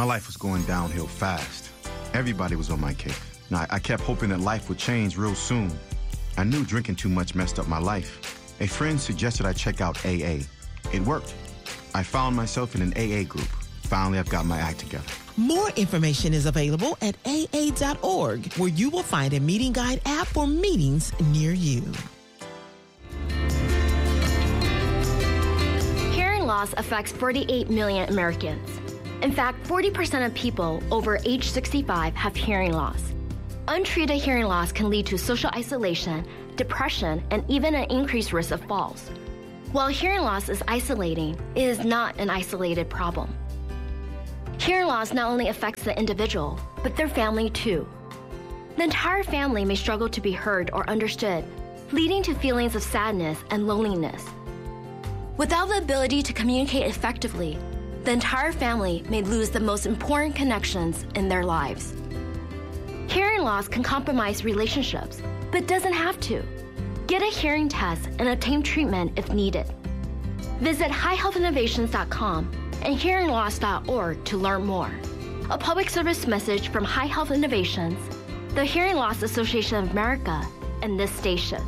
My life was going downhill fast. Everybody was on my case. Now, I kept hoping that life would change real soon. I knew drinking too much messed up my life. A friend suggested I check out AA. It worked. I found myself in an AA group. Finally, I've got my act together. More information is available at aa.org, where you will find a meeting guide app for meetings near you. Hearing loss affects 48 million Americans. In fact, 40% of people over age 65 have hearing loss. Untreated hearing loss can lead to social isolation, depression, and even an increased risk of falls. While hearing loss is isolating, it is not an isolated problem. Hearing loss not only affects the individual, but their family too. The entire family may struggle to be heard or understood, leading to feelings of sadness and loneliness. Without the ability to communicate effectively, the entire family may lose the most important connections in their lives. Hearing loss can compromise relationships, but doesn't have to. Get a hearing test and obtain treatment if needed. Visit highhealthinnovations.com and hearingloss.org to learn more. A public service message from High Health Innovations, the Hearing Loss Association of America, and this station.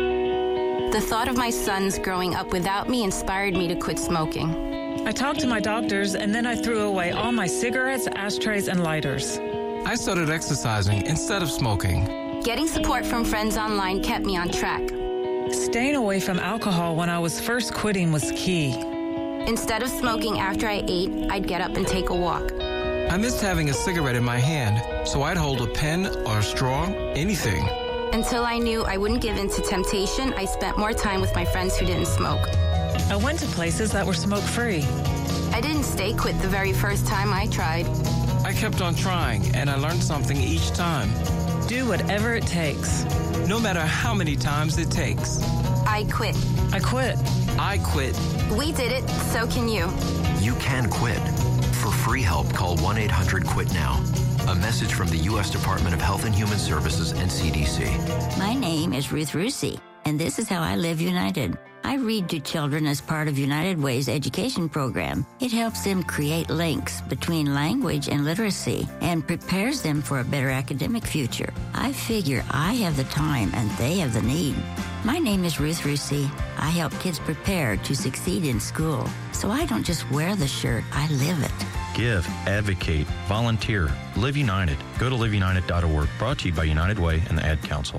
The thought of my sons growing up without me inspired me to quit smoking. I talked to my doctors, and then I threw away all my cigarettes, ashtrays, and lighters. I started exercising instead of smoking. Getting support from friends online kept me on track. Staying away from alcohol when I was first quitting was key. Instead of smoking after I ate, I'd get up and take a walk. I missed having a cigarette in my hand, so I'd hold a pen or a straw, anything. Until I knew I wouldn't give in to temptation, I spent more time with my friends who didn't smoke. I went to places that were smoke-free. I didn't stay quit the very first time I tried. I kept on trying, and I learned something each time. Do whatever it takes. No matter how many times it takes. I quit. I quit. I quit. We did it, so can you. You can quit. For free help, call 1-800-QUIT-NOW. A message from the U.S. Department of Health and Human Services and CDC. My name is Ruth Rusi, and this is how I live United. I read to children as part of United Way's education program. It helps them create links between language and literacy and prepares them for a better academic future. I figure I have the time and they have the need. My name is Ruth Rusi. I help kids prepare to succeed in school. So I don't just wear the shirt, I live it. Give, advocate, volunteer, Live United. Go to liveunited.org. Brought to you by United Way and the Ad Council.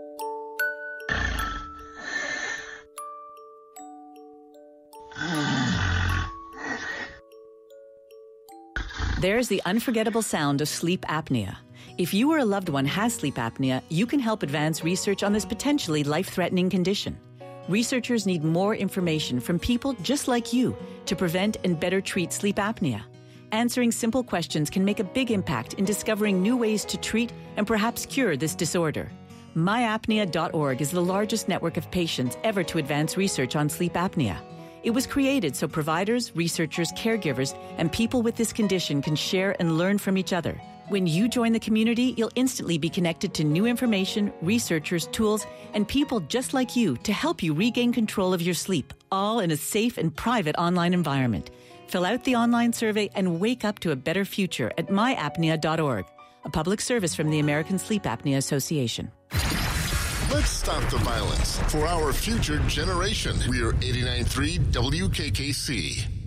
There's the unforgettable sound of sleep apnea. If you or a loved one has sleep apnea, you can help advance research on this potentially life-threatening condition. Researchers need more information from people just like you to prevent and better treat sleep apnea. Answering simple questions can make a big impact in discovering new ways to treat and perhaps cure this disorder. myapnea.org is the largest network of patients ever to advance research on sleep apnea. It was created so providers, researchers, caregivers, and people with this condition can share and learn from each other. When you join the community, you'll instantly be connected to new information, researchers, tools, and people just like you to help you regain control of your sleep, all in a safe and private online environment. Fill out the online survey and wake up to a better future at myapnea.org, a public service from the American Sleep Apnea Association. Let's stop the violence for our future generation. We are 89.3 WKKC.